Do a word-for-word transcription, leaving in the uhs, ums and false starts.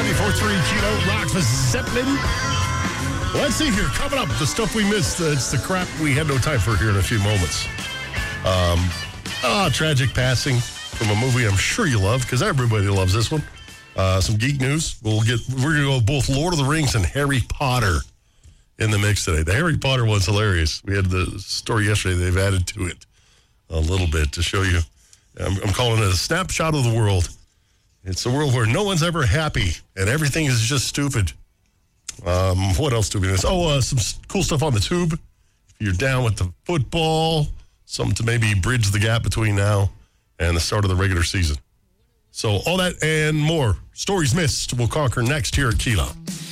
ninety-four point three Kilo Rock for Zeppelin. Let's see here. Coming up, the stuff we missed. Uh, it's the crap we had no time for here in a few moments. Um, ah, tragic passing from a movie I'm sure you love, because everybody loves this one. Uh, some geek news. We'll get. We're going to go both Lord of the Rings and Harry Potter in the mix today. The Harry Potter one's hilarious. We had the story yesterday. They've added to it a little bit to show you. I'm, I'm calling it a snapshot of the world. It's a world where no one's ever happy and everything is just stupid. Um, what else do we miss? Oh, uh, some cool stuff on the tube. If you're down with the football, something to maybe bridge the gap between now and the start of the regular season. So all that and more. Stories missed will conquer next here at Kilo.